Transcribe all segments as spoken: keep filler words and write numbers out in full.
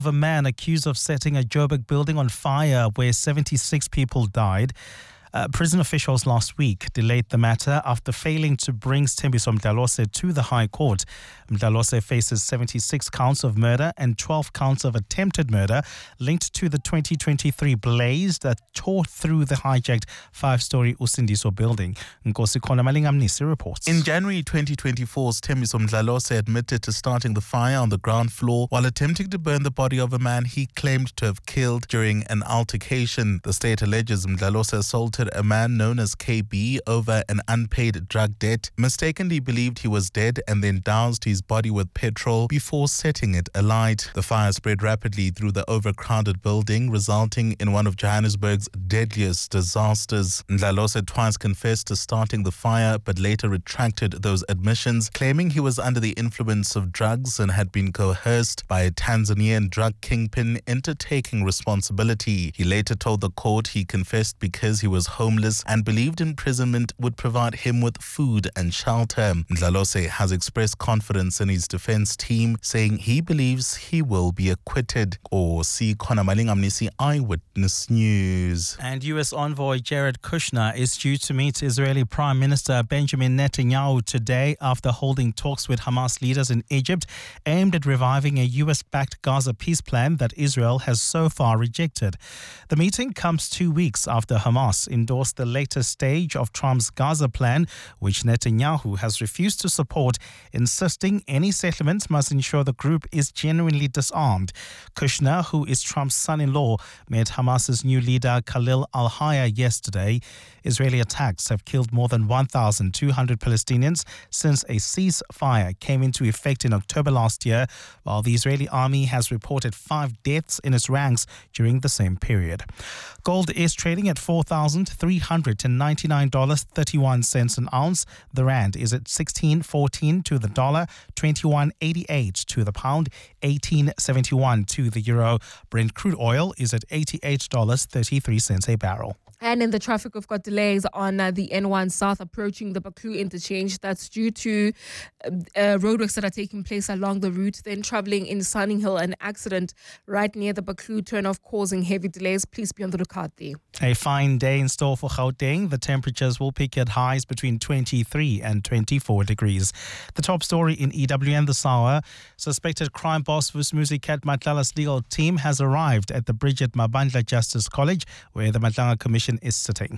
of a man accused of setting a Joburg building on fire where seventy-six people died. Uh, prison officials last week delayed the matter after failing to bring Thembiso Mdlalose to the High Court. Mdlalose faces seventy-six counts of murder and twelve counts of attempted murder linked to the twenty twenty-three blaze that tore through the hijacked five-story Usindiso building. Nkosi Khona Malingamnisi reports. In January twenty twenty-four's, Thembiso Mdlalose admitted to starting the fire on the ground floor while attempting to burn the body of a man he claimed to have killed during an altercation. The state alleges Mdlalose assaulted a man known as K B over an unpaid drug debt, mistakenly believed he was dead and then doused his body with petrol before setting it alight. The fire spread rapidly through the overcrowded building, resulting in one of Johannesburg's deadliest disasters. Mdlalose twice confessed to starting the fire but later retracted those admissions, claiming he was under the influence of drugs and had been coerced by a Tanzanian drug kingpin into taking responsibility. He later told the court he confessed because he was homeless and believed imprisonment would provide him with food and shelter. Mdlalose has expressed confidence in his defense team, saying he believes he will be acquitted. Or see Khona Malingamnisi, Eyewitness News. And U S envoy Jared Kushner is due to meet Israeli Prime Minister Benjamin Netanyahu today after holding talks with Hamas leaders in Egypt aimed at reviving a U S-backed Gaza peace plan that Israel has so far rejected. The meeting comes two weeks after Hamas endorsed the latest stage of Trump's Gaza plan, which Netanyahu has refused to support, insisting any settlement must ensure the group is genuinely disarmed. Kushner, who is Trump's son-in-law, met Hamas's new leader Khalil al-Hayya yesterday. Israeli attacks have killed more than one thousand two hundred Palestinians since a ceasefire came into effect in October last year, while the Israeli army has reported five deaths in its ranks during the same period. Gold is trading at four thousand three hundred ninety-nine dollars and thirty-one cents an ounce. The rand is at sixteen fourteen to the dollar, twenty-one eighty-eight to the pound, eighteen seventy-one to the euro. Brent crude oil is at eighty-eight dollars and thirty-three cents a barrel. And in the traffic, we've got delays on uh, the N one South approaching the Baku interchange. That's due to uh, uh, roadworks that are taking place along the route. Then traveling in Sunning Hill, an accident right near the Baku turnoff causing heavy delays. Please be on the lookout there. A fine day in store for Gauteng. The temperatures will peak at highs between twenty-three and twenty-four degrees. The top story in E W N this hour. Suspected crime boss Vusumuzi Cat Matlala's legal team has arrived at the Bridget Mabandla Justice College, where the Matlanga Commission is sitting.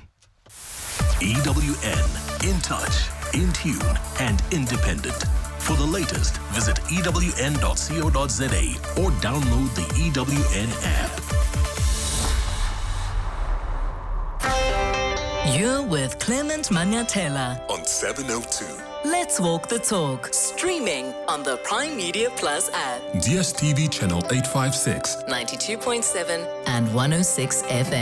E W N, in touch, in tune and independent. For the latest, visit E W N dot co dot za or download the E W N app. You're with Clement Manyatela On seven oh two. Let's Walk the Talk, streaming on the Prime Media Plus app, D S T V channel eight fifty-six, ninety-two point seven and one oh six F M.